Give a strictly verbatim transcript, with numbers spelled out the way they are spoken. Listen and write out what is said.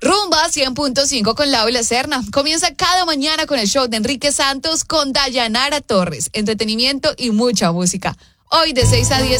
Rumba cien punto cinco con Laura Serna. Comienza cada mañana con el show de Enrique Santos con Dayanara Torres. Entretenimiento y mucha música. Hoy de seis a diez.